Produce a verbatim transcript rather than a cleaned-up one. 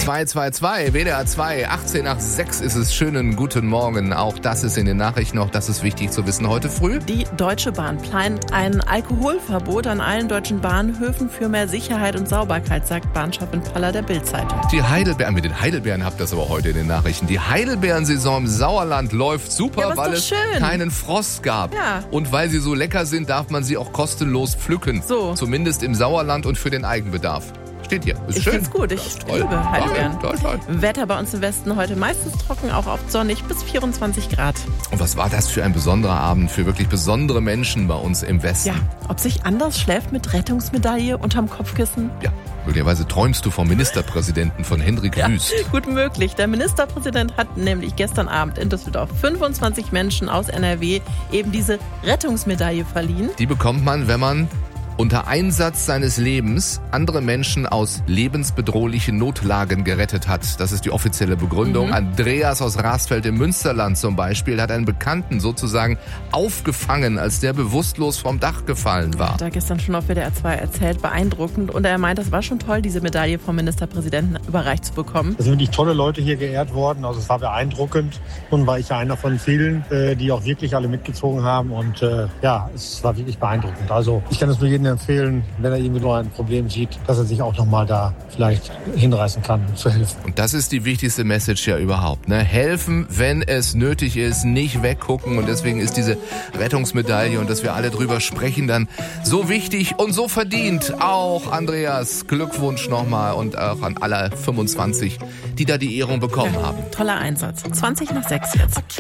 zwei zwei zwei, W D R zwei, achtzehn nach sechs ist es. Schönen guten Morgen. Auch das ist in den Nachrichten, auch das ist wichtig zu wissen heute früh. Die Deutsche Bahn plant ein Alkoholverbot an allen deutschen Bahnhöfen für mehr Sicherheit und Sauberkeit, sagt Bahnchefin Paller der Bild-Zeitung. Die Heidelbeeren, mit den Heidelbeeren habt ihr das aber heute in den Nachrichten. Die Heidelbeerensaison im Sauerland läuft super, ja, weil es schön. keinen Frost gab. Ja. Und weil sie so lecker sind, darf man sie auch kostenlos pflücken. So. Zumindest im Sauerland und für den Eigenbedarf. Steht hier. Ist ich schön. find's gut. Ich ja, liebe Heidelbeeren. Toll, toll, toll. Wetter bei uns im Westen heute meistens trocken, auch oft sonnig bis vierundzwanzig Grad. Und was war das für ein besonderer Abend für wirklich besondere Menschen bei uns im Westen? Ja, ob sich anders schläft mit Rettungsmedaille unterm Kopfkissen? Ja, möglicherweise träumst du vom Ministerpräsidenten von Hendrik Ja, Wüst. gut möglich. Der Ministerpräsident hat nämlich gestern Abend in Düsseldorf fünfundzwanzig Menschen aus N R W eben diese Rettungsmedaille verliehen. Die bekommt man, wenn man unter Einsatz seines Lebens andere Menschen aus lebensbedrohlichen Notlagen gerettet hat. Das ist die offizielle Begründung. Mhm. Andreas aus Rasfeld im Münsterland zum Beispiel hat einen Bekannten sozusagen aufgefangen, als der bewusstlos vom Dach gefallen war. Hat er gestern schon auf W D R zwei erzählt, beeindruckend. Und er meint, das war schon toll, diese Medaille vom Ministerpräsidenten überreicht zu bekommen. Es sind wirklich tolle Leute hier geehrt worden. Also es war beeindruckend. Und war ich ja einer von vielen, die auch wirklich alle mitgezogen haben. Und äh, ja, es war wirklich beeindruckend. Also ich kann es nur jedem empfehlen, wenn er irgendwie nur ein Problem sieht, dass er sich auch nochmal da vielleicht hinreißen kann, zu helfen. Und das ist die wichtigste Message ja überhaupt. Ne? Helfen, wenn es nötig ist, nicht weggucken. Und deswegen ist diese Rettungsmedaille und dass wir alle drüber sprechen, dann so wichtig und so verdient. Auch Andreas, Glückwunsch nochmal und auch an alle fünfundzwanzig, die da die Ehrung bekommen ja, haben. Toller Einsatz. zwanzig nach sechs jetzt.